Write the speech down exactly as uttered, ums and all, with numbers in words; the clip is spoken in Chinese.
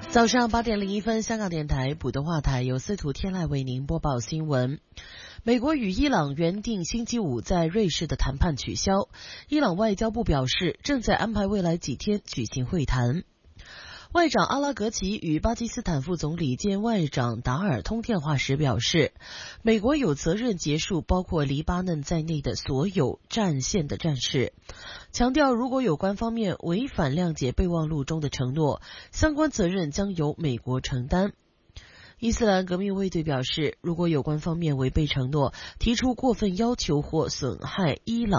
早上八点零一分，香港电台普通话台由司徒天籁为您播报新闻。美国与伊朗原定星期五在瑞士的谈判取消，伊朗外交部表示正在安排未来几天举行会谈。外长阿拉格齐与巴基斯坦副总理兼外长达尔通电话时表示，美国有责任结束包括黎巴嫩在内的所有战线的战事，强调如果有关方面违反谅解备忘录中的承诺，相关责任将由美国承担。伊斯兰革命卫队表示，如果有关方面违背承诺，提出过分要求或损害伊朗